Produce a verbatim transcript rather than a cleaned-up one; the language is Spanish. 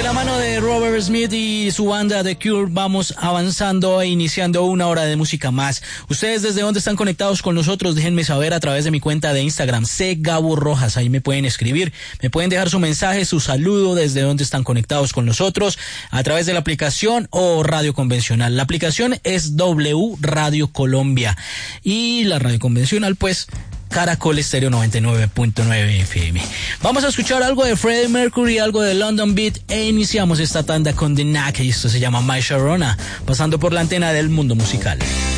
la mano de Robert Smith y su banda The Cure vamos avanzando e iniciando una hora de música más. Ustedes desde dónde están conectados con nosotros, déjenme saber a través de mi cuenta de Instagram, C Gabo Rojas, ahí me pueden escribir, me pueden dejar su mensaje, su saludo, desde dónde están conectados con nosotros, a través de la aplicación o radio convencional. La aplicación es W Radio Colombia y la radio convencional pues Caracol Estéreo noventa y nueve punto nueve F M. Vamos a escuchar algo de Freddie Mercury, algo de London Beat e iniciamos esta tanda con The Knack y esto se llama My Sharona, pasando por la antena del mundo musical.